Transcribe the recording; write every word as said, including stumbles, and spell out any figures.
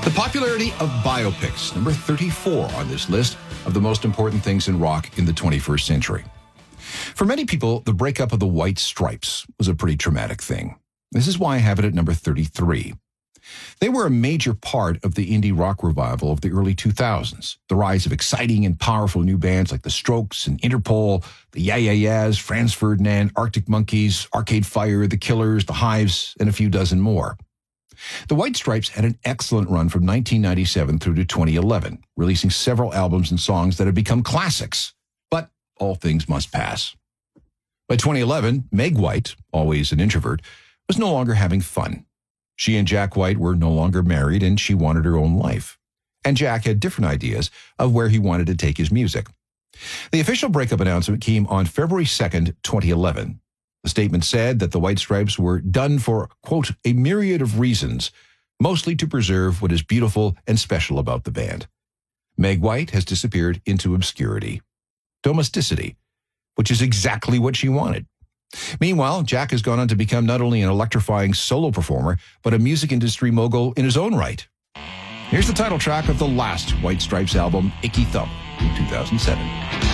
The popularity of biopics, number thirty-four on this list of the most important things in rock in the twenty-first century. For many people, the breakup of the White Stripes was a pretty traumatic thing. This is why I have it at number thirty-three. They were a major part of the indie rock revival of the early two thousands, the rise of exciting and powerful new bands like The Strokes and Interpol, the Yeah Yeah Yeahs, Franz Ferdinand, Arctic Monkeys, Arcade Fire, The Killers, The Hives, and a few dozen more. The White Stripes had an excellent run from nineteen ninety-seven through to twenty eleven, releasing several albums and songs that have become classics. But all things must pass. By twenty eleven, Meg White, always an introvert, was no longer having fun. She and Jack White were no longer married, and she wanted her own life. And Jack had different ideas of where he wanted to take his music. The official breakup announcement came on February second, twenty eleven. The statement said that the White Stripes were done for, quote, a myriad of reasons, mostly to preserve what is beautiful and special about the band. Meg White has disappeared into obscurity. Domesticity, which is exactly what she wanted. Meanwhile, Jack has gone on to become not only an electrifying solo performer, but a music industry mogul in his own right. Here's the title track of the last White Stripes album, Icky Thump, in two thousand seven.